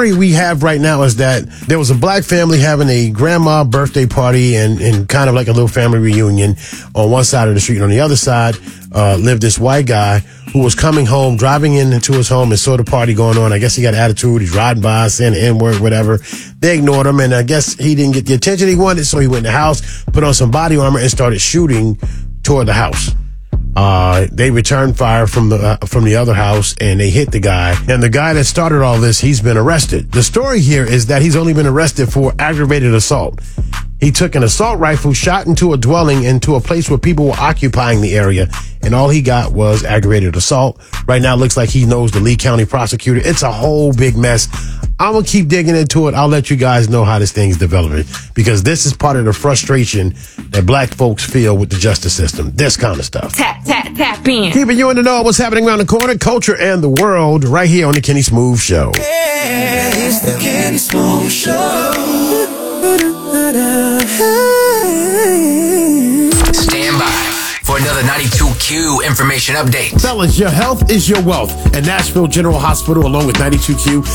story we have right now is that there was a black family having a grandma birthday party and kind of like a little family reunion on one side of the street. On the other side lived this white guy who was coming home, driving into his home and saw the party going on. I guess he got attitude. He's riding by, saying the N-word, whatever. They ignored him, and I guess he didn't get the attention he wanted, so he went in the house, put on some body armor, and started shooting toward the house. They returned fire from the other house, and they hit the guy. And the guy that started all this, he's been arrested. The story here is that he's only been arrested for aggravated assault. He took an assault rifle, shot into a dwelling, into a place where people were occupying the area, and all he got was aggravated assault. Right now, it looks like he knows the Lee County prosecutor. It's a whole big mess. I'm going to keep digging into it. I'll let you guys know how this thing's developing, because this is part of the frustration that black folks feel with the justice system. This kind of stuff. Tap, tap, tap in. Keeping you in the know of what's happening around the corner, culture, and the world, right here on the Kenny Smooth Show. Yeah, it's the Kenny Smooth Show. Stand by for another 92Q information update. Fellas, your health is your wealth. And Nashville General Hospital, along with 92Q,